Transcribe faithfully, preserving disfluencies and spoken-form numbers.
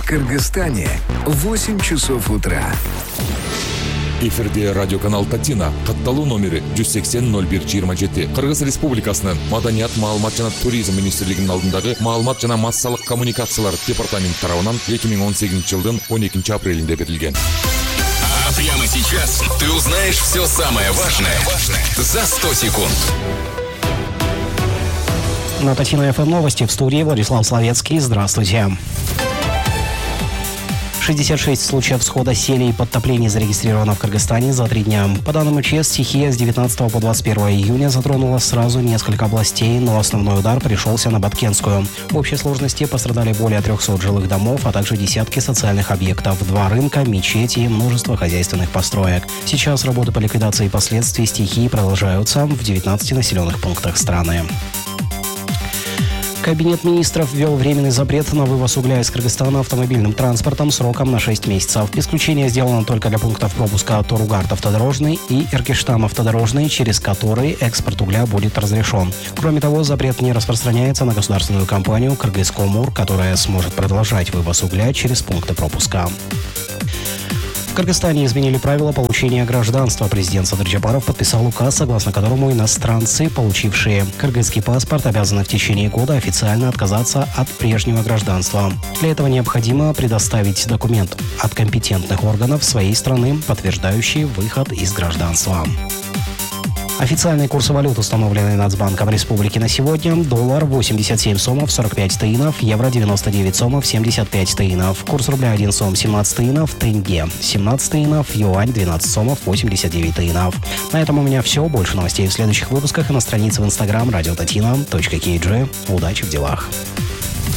Кыргызстане восемь часов утра. Эфирде радиоканал Татина, катталуу номери жүз сексен ноль бир жыйырма жети. Кыргыз Республикасынын Маданият, маалымат жана туризм министрлигинин алдындагы маалымат жана массалык коммуникациялар департаменти тарабынан эки миң он сегизинчи жылдын он экинчи апрелинде берилген. А прямо сейчас ты узнаешь все самое важное за сто секунд. На Татина ФМ новости, в студии Владислав Славецкий. Здравствуйте. шестьдесят шесть случаев схода сели и подтоплений зарегистрировано в Кыргызстане за три дня. По данным МЧС, стихия с девятнадцатого по двадцать первое июня затронула сразу несколько областей, но основной удар пришелся на Баткенскую. В общей сложности пострадали более трехсот жилых домов, а также десятки социальных объектов, два рынка, мечети и множество хозяйственных построек. Сейчас работы по ликвидации последствий стихии продолжаются в девятнадцати населенных пунктах страны. Кабинет министров ввел временный запрет на вывоз угля из Кыргызстана автомобильным транспортом сроком на шесть месяцев. Исключение сделано только для пунктов пропуска Торугард автодорожный и Эркиштам автодорожный, через которые экспорт угля будет разрешен. Кроме того, запрет не распространяется на государственную компанию «Кыргызкомур», которая сможет продолжать вывоз угля через пункты пропуска. В Кыргызстане изменили правила получения гражданства. Президент Садыр Джапаров подписал указ, согласно которому иностранцы, получившие кыргызский паспорт, обязаны в течение года официально отказаться от прежнего гражданства. Для этого необходимо предоставить документ от компетентных органов своей страны, подтверждающий выход из гражданства. Официальные курсы валют, установленные Нацбанком Республики на сегодня: доллар восемьдесят семь сомов сорок пять тыинов, евро девяносто девять сомов семьдесят пять тыинов, курс рубля один сом семнадцать тыинов, тенге семнадцать тыинов, юань двенадцать сомов восемьдесят девять тыинов. На этом у меня все. Больше новостей в следующих выпусках и на странице в инстаграм радио татина точка кей джи. Удачи в делах.